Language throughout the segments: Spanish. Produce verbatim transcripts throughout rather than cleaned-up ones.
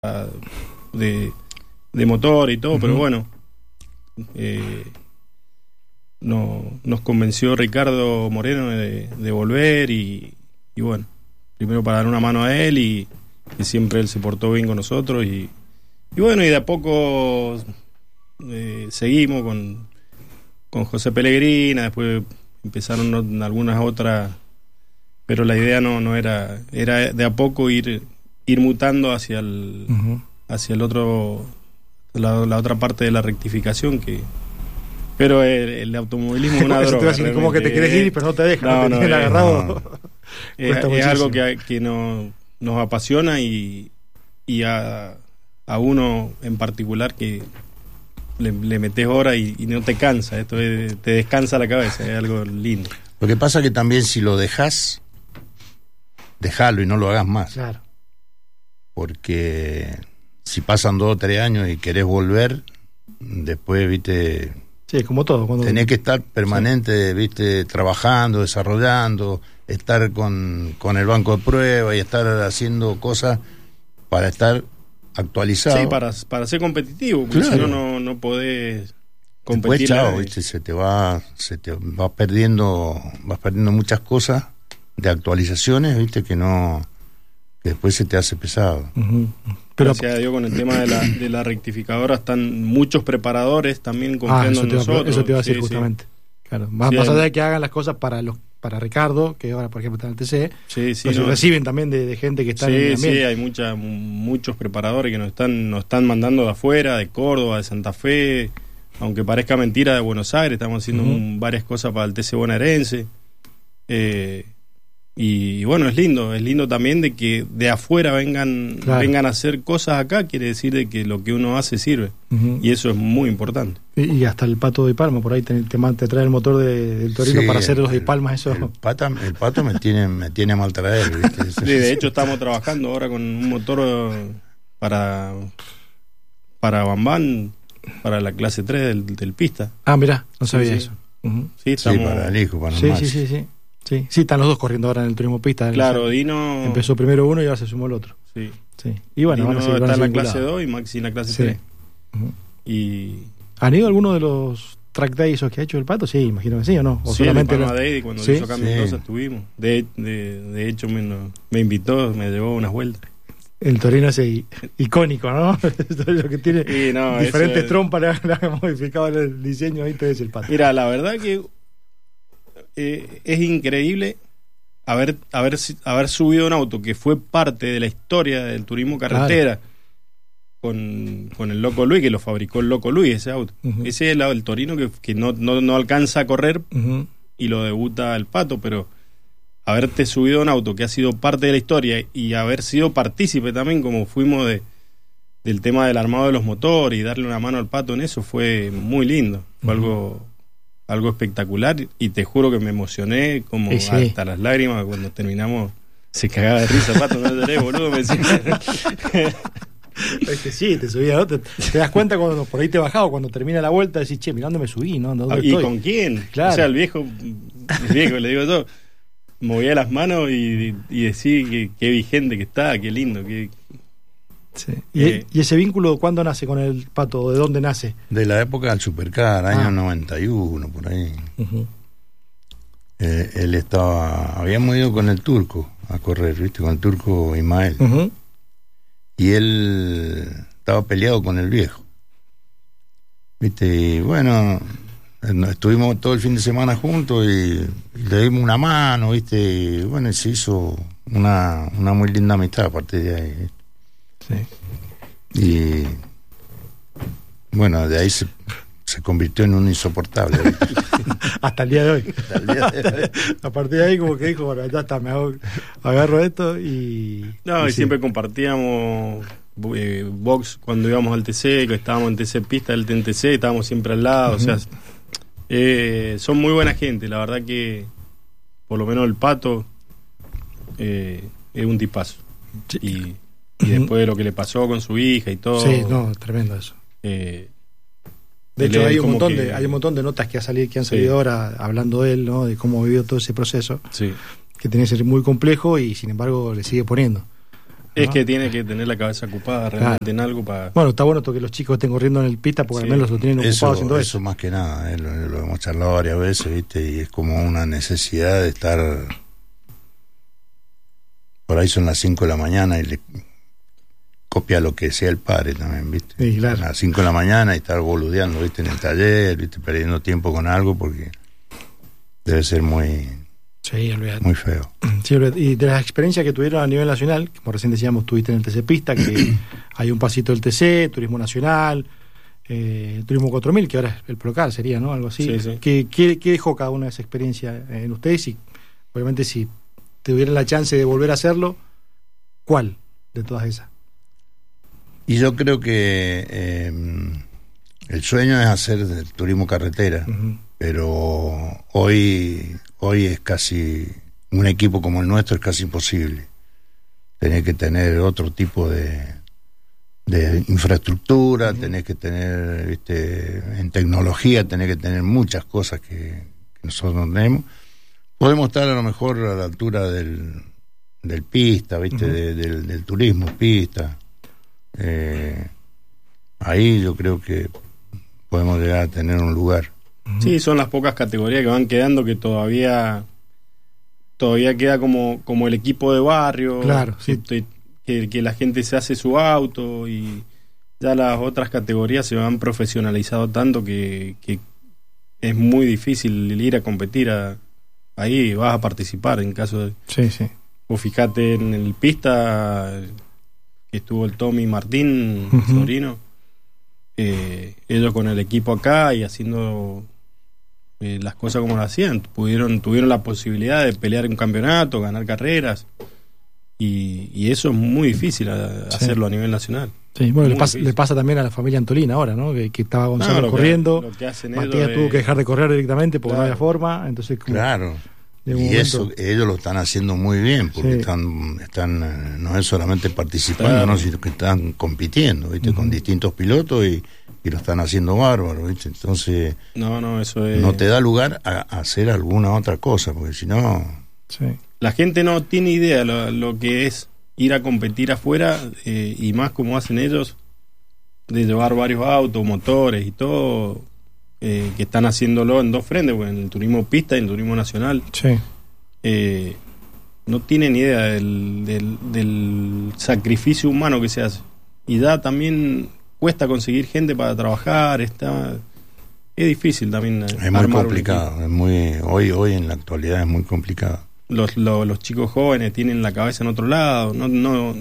de, de motor y todo, uh-huh. pero bueno, eh, no, nos convenció Ricardo Moreno de, de volver y, y bueno, primero para dar una mano a él y que siempre él se portó bien con nosotros y, y bueno, y de a poco eh, seguimos con, con José Pellegrina, después empezaron algunas otras, pero la idea no, no era, era de a poco ir, ir mutando hacia el, uh-huh. hacia el otro, la, la otra parte de la rectificación que pero el, el automovilismo es una droga. Te decir, como que te querés ir pero no te dejan, no, no te tienen no, agarrado. No. es, es algo que, que no, nos apasiona y, y a, a uno en particular que le, le metes horas y, y no te cansa, esto es, te descansa la cabeza, es algo lindo. Lo que pasa que también si lo dejas, dejalo y no lo hagas más. Claro. Porque si pasan dos o tres años y querés volver, después, viste... Sí, como todo. Cuando... Tenés que estar permanente, sí. viste, trabajando, desarrollando, estar con, con el banco de prueba y estar haciendo cosas para estar actualizado. Sí, para, para ser competitivo, porque claro. si no, no, no podés competir. Después, chao, viste, se te va, se te va perdiendo, vas perdiendo muchas cosas de actualizaciones, viste, que no, que después se te hace pesado. Uh-huh. Pero gracias a Dios con el tema de la, de la rectificadora están muchos preparadores también confiando ah, en nosotros. Eso te iba a decir sí, justamente. Sí. Claro, más, sí, más allá de que hagan las cosas para los para Ricardo, que ahora por ejemplo está en el T C, sí, sí, pues no. reciben también de, de gente que está sí, en el ambiente. Sí, hay mucha, muchos preparadores que nos están, nos están mandando de afuera, de Córdoba, de Santa Fe, aunque parezca mentira, de Buenos Aires, estamos haciendo uh-huh. un, varias cosas para el T C bonaerense. Eh, y bueno, es lindo, es lindo también de que de afuera vengan claro. vengan a hacer cosas acá, quiere decir de que lo que uno hace sirve, uh-huh. y eso es muy importante. Y, y hasta el Pato de Palma, por ahí te, te, te trae el motor de, del Torino sí, para hacer el, los de Palma, eso. El, pata, el Pato me tiene, me tiene a mal traer, ¿viste? Sí, de hecho estamos trabajando ahora con un motor para para Bambán, para la clase tres del, del pista. Ah, mirá, no sabía sí, eso. Sí, uh-huh. sí, estamos... sí, para el hijo, para sí, el sí, sí, sí. Sí, sí, están los dos corriendo ahora en el turismo pista. Claro, Dino... Empezó primero uno y ahora se sumó el otro. Sí. sí. Y bueno, Dino van a seguir, está van a en la clase dos y Maxi en la clase sí. tres. Uh-huh. Y... ¿Han ido alguno de los track days esos que ha hecho el Pato? Sí, imagino que sí, ¿o no? ¿O sí, solamente el la... Day, cuando ¿Sí? hizo cambio sí. entonces estuvimos. De, de, de hecho, me, no, me invitó, me llevó unas vueltas. El Torino ese icónico, ¿no? Lo que tiene sí, no, diferentes es... trompas, le han modificado el diseño, ahí te es el Pato. Mira, la verdad que eh, es increíble haber, haber, haber subido un auto que fue parte de la historia del turismo carretera, claro. con, con el Loco Luis, que lo fabricó el Loco Luis, ese auto. Uh-huh. Ese es el, el Torino que, que no, no, no alcanza a correr uh-huh. y lo debuta el Pato, pero haberte subido a un auto que ha sido parte de la historia y haber sido partícipe también, como fuimos de del tema del armado de los motores y darle una mano al Pato en eso, fue muy lindo. Fue uh-huh. algo algo espectacular y te juro que me emocioné como sí. hasta las lágrimas cuando terminamos. Se cagaba de risa, Pato, no lloré, boludo, me decía. Es que sí, te subía, ¿no? te, te das cuenta cuando por ahí te bajaba, cuando termina la vuelta decís, che, mirá dónde me subí, ¿no? ¿Dónde ¿Y estoy? con quién? Claro. O sea, el viejo, el viejo, le digo yo, movía las manos y, y decía que qué vigente que está, qué lindo, qué... Sí. ¿Y, eh, ¿Y ese vínculo cuándo nace con el Pato? ¿De dónde nace? De la época del Supercar, año ah. noventa y uno, por ahí. Uh-huh. Eh, él estaba, habíamos ido con el Turco a correr, ¿viste? Con el Turco Ismael. Uh-huh. Y él estaba peleado con el viejo, ¿viste? Y bueno, estuvimos todo el fin de semana juntos y, y le dimos una mano, ¿viste? Y bueno, y se hizo una, una muy linda amistad a partir de ahí, ¿viste? Sí. Y bueno, de ahí se, se convirtió en un insoportable. Hasta el día de hoy. Hasta el día de hoy. A partir de ahí como que dijo, bueno, ya está, me hago, agarro esto y... No, y, y sí. siempre compartíamos eh, box cuando íbamos al T C, que estábamos en T C pista, el T C, estábamos siempre al lado, uh-huh. o sea, eh, son muy buena gente, la verdad que por lo menos el Pato eh, es un tipazo. Sí. Y... Y después de lo que le pasó con su hija y todo. Sí, no, tremendo eso. Eh, de hecho, hay un montón que... de hay un montón de notas que, ha salido, que han salido sí. ahora hablando de él, ¿no? De cómo vivió todo ese proceso. Sí. Que tenía que ser muy complejo y sin embargo le sigue poniendo. Es ¿no? que tiene que tener la cabeza ocupada realmente claro. en algo para... Bueno, está bueno esto que los chicos estén corriendo en el pista porque sí. al menos lo tienen ocupado eso, haciendo eso. Eso más que nada, eh, lo, lo hemos charlado varias veces, ¿viste? Y es como una necesidad de estar... Por ahí son las cinco de la mañana y le copia lo que sea el padre también, ¿viste? Sí, claro. A las cinco de la mañana y estar boludeando, ¿viste? En el taller, ¿viste? Perdiendo tiempo con algo porque debe ser muy... Sí, olvidate. Muy feo. Sí, y de las experiencias que tuvieron a nivel nacional, como recién decíamos, tuviste en el T C Pista, que hay un pasito del T C, Turismo Nacional, eh, Turismo cuatro mil, que ahora es el Procar, sería, ¿no? Algo así. Sí, sí. ¿Qué, qué, ¿Qué dejó cada una de esas experiencias en ustedes? Y obviamente si tuvieran la chance de volver a hacerlo, ¿cuál de todas esas? Y yo creo que eh, el sueño es hacer el turismo carretera, uh-huh. pero hoy... Hoy es casi, un equipo como el nuestro es casi imposible. Tenés que tener otro tipo de, de infraestructura, uh-huh. tenés que tener, viste, en tecnología, tenés que tener muchas cosas que, que nosotros no tenemos. Podemos estar a lo mejor a la altura del, del pista, viste, uh-huh. de, del, del turismo pista. Eh, ahí yo creo que podemos llegar a tener un lugar. Sí, son las pocas categorías que van quedando que todavía todavía queda como, como el equipo de barrio, claro, sí. que, que, que la gente se hace su auto y ya las otras categorías se van profesionalizado tanto que, que es muy difícil ir a competir a, ahí, vas a participar en caso de... Sí, sí. Vos fijate en el pista que estuvo el Tommy Martín, uh-huh. sobrino, eh, ellos con el equipo acá y haciendo... Eh, las cosas como lo hacían, pudieron, tuvieron la posibilidad de pelear un campeonato, ganar carreras y, y eso es muy difícil a, sí. hacerlo a nivel nacional. Sí, bueno, le pasa, le pasa también a la familia Antolina ahora, ¿no? Que, que estaba Gonzalo no, corriendo, que, lo que hacen Matías ellos tuvo es... que dejar de correr directamente porque claro. no había forma, entonces como claro. Y momento... eso ellos lo están haciendo muy bien porque sí. están, están no es solamente participando, claro. no, sino que están compitiendo, ¿viste? Uh-huh. Con distintos pilotos y y lo están haciendo bárbaro, ¿viste? Entonces no, no, eso es... no te da lugar a, a hacer alguna otra cosa, porque si no... Sí. La gente no tiene idea lo, lo que es ir a competir afuera, eh, y más como hacen ellos, de llevar varios autos, motores y todo, eh, que están haciéndolo en dos frentes, en el turismo pista y en el turismo nacional. Sí. Eh, no tienen idea del, del, del sacrificio humano que se hace. Y da también... cuesta conseguir gente para trabajar, está es difícil también. Es muy complicado, es muy hoy hoy en la actualidad es muy complicado. Los, los, los chicos jóvenes tienen la cabeza en otro lado, no no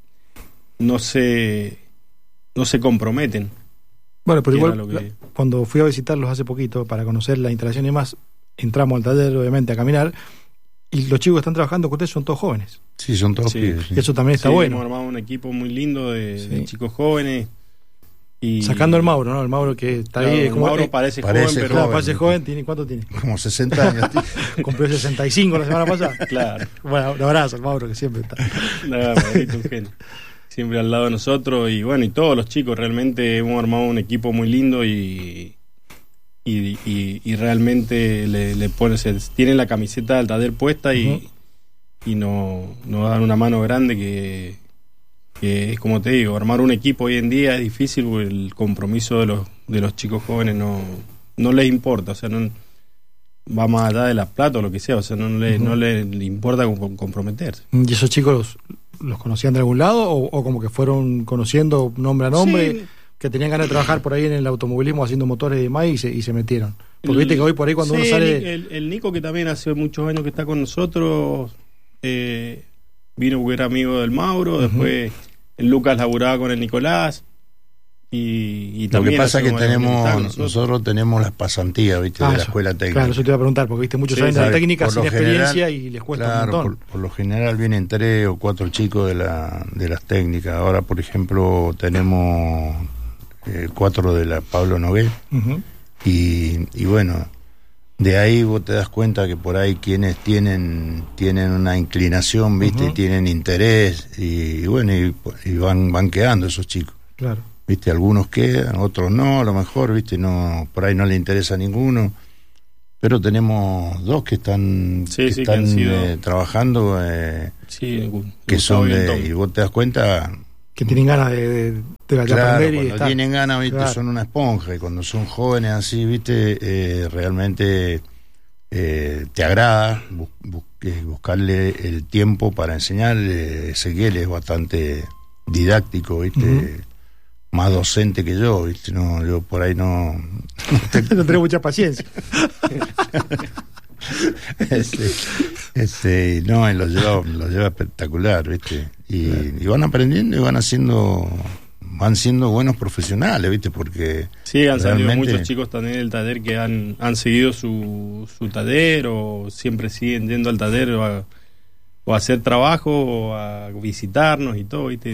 no se no se comprometen. Bueno, pero igual que... cuando fui a visitarlos hace poquito para conocer la instalación y más, entramos al taller obviamente a caminar y los chicos que están trabajando con ustedes son todos jóvenes. Sí, son todos sí. pibes. Sí. Eso también está sí, bueno. Hemos armado un equipo muy lindo de, sí. de chicos jóvenes. Y... sacando el Mauro, ¿no? El Mauro que está claro, ahí. Es como, Mauro eh, parece, parece joven, pero. Claro, parece joven, ¿tiene, ¿cuánto tiene? Como sesenta años. Cumplió sesenta y cinco la semana pasada. Claro. Bueno, un abrazo al Mauro que siempre está. No, Maurito, un genio. Siempre al lado de nosotros y bueno, y todos los chicos realmente hemos armado un equipo muy lindo y. Y, y, y realmente le, le ponen, se, tienen la camiseta del taller puesta y, uh-huh. y nos no dan una mano grande que. que es como te digo, armar un equipo hoy en día es difícil porque el compromiso de los de los chicos jóvenes no no les importa, o sea, no va más allá de la plata o lo que sea, o sea, no le, uh-huh. no le, le importa comprometerse. ¿Y esos chicos los, los conocían de algún lado o, o como que fueron conociendo nombre a nombre, sí. que tenían ganas de trabajar por ahí en el automovilismo haciendo motores y demás y se, y se metieron? Porque el, viste que hoy por ahí cuando sí, uno sale... El, el Nico, que también hace muchos años que está con nosotros, eh, vino porque era amigo del Mauro, uh-huh. después... El Lucas laburaba con el Nicolás y, y también... Lo que pasa es que tenemos nosotros. nosotros tenemos las pasantías, ¿viste? Ah, de la eso, escuela técnica. Claro, eso te iba a preguntar, porque viste muchos sí, saben de la técnica sin experiencia general, y les cuesta claro, un montón. Por, por lo general vienen tres o cuatro chicos de la de las técnicas. Ahora, por ejemplo, tenemos eh, cuatro de la Pablo Nogué, uh-huh. y, y bueno... De ahí vos te das cuenta que por ahí quienes tienen tienen una inclinación, ¿viste? Uh-huh. Y tienen interés y, y bueno, y, y van van quedando esos chicos. Claro. ¿Viste? Algunos quedan, otros no, a lo mejor, ¿viste? No, por ahí no le interesa a ninguno. pero tenemos dos que están, sí, que sí, están que han sido... eh, trabajando, eh, sí, que son de, Tom. y vos te das cuenta que tienen ganas de, de, de, de claro, aprender y cuando estar. tienen ganas, viste, Claro. son una esponja, y cuando son jóvenes así, viste, eh, realmente eh, te agrada bu- bu- eh, buscarle el tiempo para enseñarle. Ezequiel es bastante didáctico, viste, Ujú. más docente que yo, viste, no, yo por ahí no No tengo mucha paciencia. este, este, no, él lo lleva, lo lleva espectacular, viste, y, y van aprendiendo y van haciendo, van siendo buenos profesionales, viste, porque Sí, han salido realmente- muchos chicos también del taller que han, han seguido su, su taller o siempre siguen yendo al taller o a, o a hacer trabajo o a visitarnos y todo, ¿viste?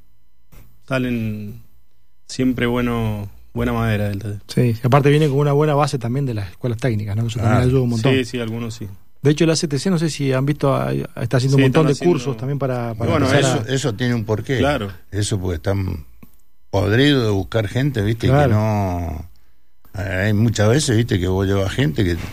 Salen siempre bueno, buena madera del taller. Sí, y aparte viene con una buena base también de las escuelas técnicas, ¿no? Eso Ah, también ayuda un montón. Sí, sí, algunos sí. De hecho, la C T C, no sé si han visto, ah, está haciendo Sí, un montón están de haciendo- cursos también para, para Bueno, empezar eso, a- eso tiene un porqué. Claro. Eso porque están podridos de buscar gente, viste, Claro. que no. Hay muchas veces, viste, que vos llevas gente que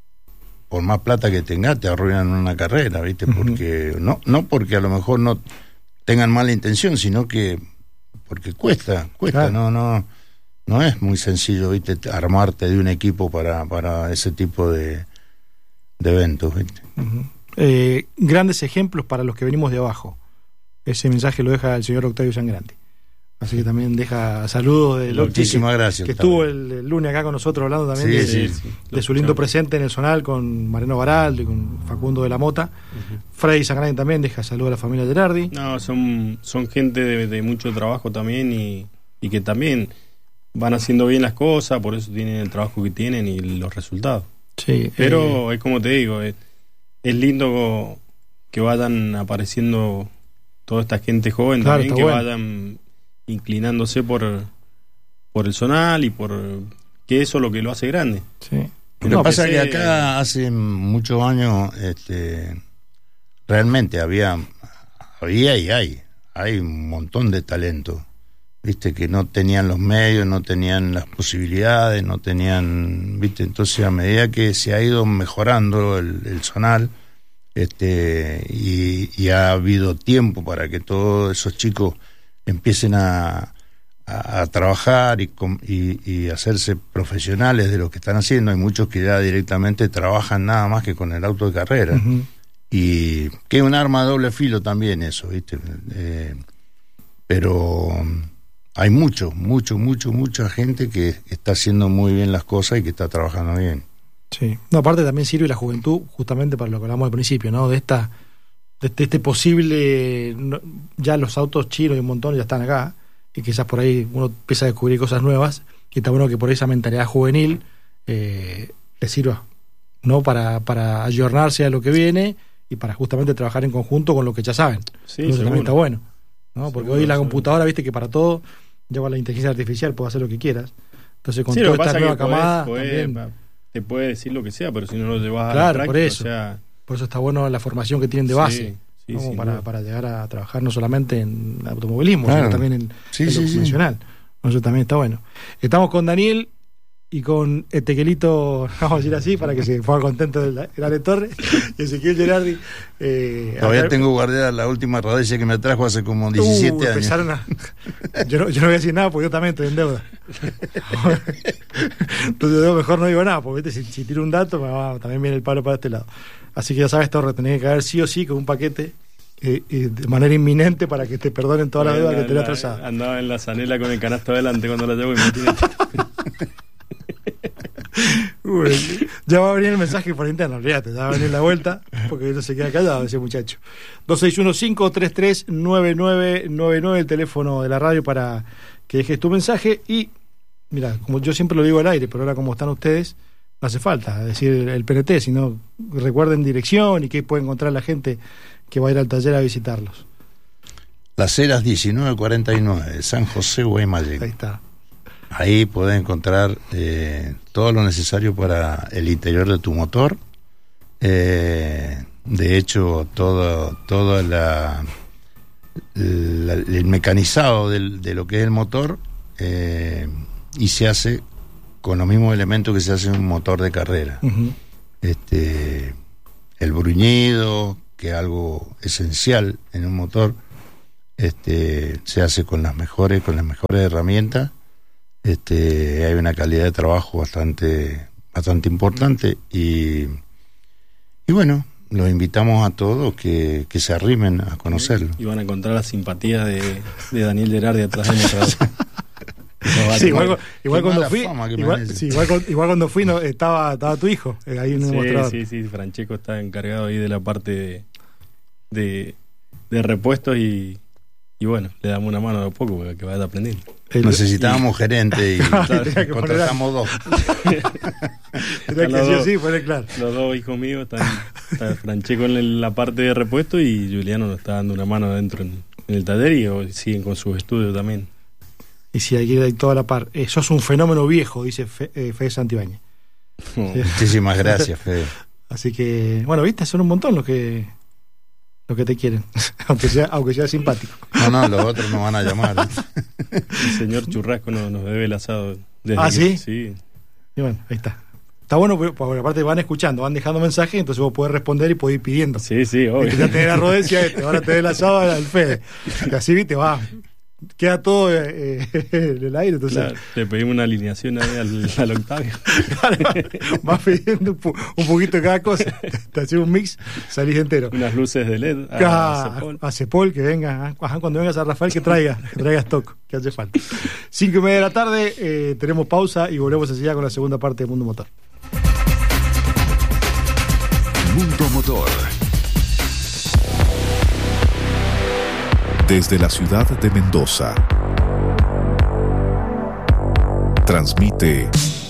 por más plata que tengas te arruinan una carrera, viste, Ujú. porque no no porque a lo mejor no tengan mala intención, sino que porque cuesta, cuesta, Claro. no no no es muy sencillo, viste, armarte de un equipo para para ese tipo de de eventos, viste. Ujú. Eh, grandes ejemplos para los que venimos de abajo. Ese mensaje lo deja el señor Octavio Sangrande. Así que también deja saludos de Octi, Muchísimas que, gracias, que Octavio. estuvo el, el lunes acá con nosotros hablando también Sí, de, sí, de- sí. de su lindo presente en el Zonal con Mariano Baraldo y con Facundo de la Mota. Freddy Sangrande también deja saludos a la familia Gerardi. No, son, son gente de, de mucho trabajo también y, y que también van haciendo bien las cosas, por eso tienen el trabajo que tienen y los resultados. Sí, Pero eh, es como te digo, es, es lindo que vayan apareciendo toda esta gente joven Claro, también, está que bueno. vayan inclinándose por, por el zonal y por que eso es lo que lo hace grande. sí. Lo que No, pasa es que empecé- acá hace muchos años este, realmente había, había y hay, hay un montón de talento, viste, que no tenían los medios, no tenían las posibilidades, no tenían, viste, entonces a medida que se ha ido mejorando el, el zonal, este, y, y ha habido tiempo para que todos esos chicos empiecen a a, a trabajar y, com- y, y hacerse profesionales de lo que están haciendo. Hay muchos que ya directamente trabajan nada más que con el auto de carrera. Ujú. Y que es un arma de doble filo también eso, ¿viste? Eh, pero hay mucho, mucho, mucho, mucha gente que está haciendo muy bien las cosas y que está trabajando bien. Sí. No, aparte también sirve la juventud justamente para lo que hablamos al principio, ¿no? De esta, de este, este posible, no- ya los autos chinos y un montón ya están acá, y quizás por ahí uno empieza a descubrir cosas nuevas, y está bueno que por esa mentalidad juvenil eh, le sirva, ¿no? Para, para ayornarse a lo que viene y para justamente trabajar en conjunto con lo que ya saben. Sí, Eso también seguro. está bueno, ¿no? Porque Seguro, hoy la seguro. computadora, viste que para todo, ya con la inteligencia artificial puede hacer lo que quieras. Entonces con Sí, lo toda que esta pasa nueva es que podés- camada podés- también- pa- te puede decir lo que sea, pero si no lo llevas a Claro, la por práctica, eso. o sea, Por eso está bueno la formación que tienen de base, sí, sí, ¿no? sin para, duda. para llegar a trabajar no solamente en automovilismo, Claro. sino también en, Sí, en lo sí, sí. convencional. Eso también está bueno. Estamos con Daniel y con Etequelito, vamos a decir así, para que se ponga contento el, el Ale Torre y Ezequiel Gerardi. Eh, Todavía acá- tengo guardada la última rodilla que me trajo hace como Uh, diecisiete años. empezaron a- yo, no, yo no voy a decir nada porque yo también estoy en deuda. Entonces yo mejor no digo nada, porque ¿viste? Si, si tiro un dato me va, también viene el palo para este lado. Así que ya sabes, Torre, tenés que caer sí o sí con un paquete eh, eh, de manera inminente para que te perdonen toda la deuda que tenés atrasada. Andaba en la zanela con el canasto adelante cuando la llevo y me tiene... Uy, ya va a venir el mensaje por interno, olvídate, ya va a venir la vuelta, porque no se queda callado ese muchacho. dos seis uno cinco tres tres nueve nueve nueve nueve, el teléfono de la radio para que dejes tu mensaje. Y mira, como yo siempre lo digo al aire, pero ahora como están ustedes, no hace falta decir el P N T, sino recuerden dirección y qué puede encontrar la gente que va a ir al taller a visitarlos. Las Heras diecinueve cuarenta y nueve, San José, Guaymallén. Ahí está. Ahí podés encontrar eh, todo lo necesario para el interior de tu motor. Eh, de hecho, todo, todo la, la- el mecanizado del- de lo que es el motor, eh, y se hace con los mismos elementos que se hace en un motor de carrera. Uh-huh. Este, el bruñido, que es algo esencial en un motor, este, se hace con las mejores, con las mejores herramientas. Este, hay una calidad de trabajo bastante, bastante importante y, y bueno, los invitamos a todos que, que se arrimen a conocerlo. Y van a encontrar la simpatía de, de Daniel Gerardi atrás de nosotros. Sí, igual, igual cuando fui, igual, sí, igual, igual cuando fui no, estaba, estaba tu hijo eh, ahí en el sí, mostrador. Sí, sí, Francesco está encargado ahí de la parte de, de, de repuestos y, y bueno, le damos una mano de a poco para que vaya aprendiendo. El, Necesitábamos y, gerente y claro, contratamos dos. Tenía que sí o sí, poner claro. Los dos hijos míos están, está Francesco en la parte de repuesto y Juliano nos está dando una mano adentro en, en el taller y siguen con sus estudios también. Y si hay que ir toda la par. Eh, sos un fenómeno viejo, dice Fe, eh, Fede Santibáñez. Oh. ¿Sí? Muchísimas gracias, Fede. Así que, bueno, viste, son un montón los que los que te quieren, aunque sea aunque sea simpático. No, no, los otros nos van a llamar. El señor Churrasco nos, nos debe el asado. ¿Ah, que, sí? Sí. Y bueno, ahí está. Está bueno porque aparte van escuchando, van dejando mensajes, entonces vos podés responder y podés ir pidiendo. Sí, sí, obvio. Ya tenés la rodencia este, ahora tenés el asado al Fede. Y así, viste, va... Queda todo eh, eh, en el aire. Entonces... Claro, le pedimos una alineación ahí al, al Octavio. Claro, vas pidiendo un, un poquito de cada cosa. Te haces un mix, salís entero. Unas luces de L E D. A, a Cepol. A Cepol, que venga. Ajá, cuando vengas a Rafael, que traiga, que traiga stock, que hace falta. Cinco y media de la tarde, eh, tenemos pausa y volvemos enseguida con la segunda parte de Mundo Motor. Mundo Motor. Desde la ciudad de Mendoza, transmite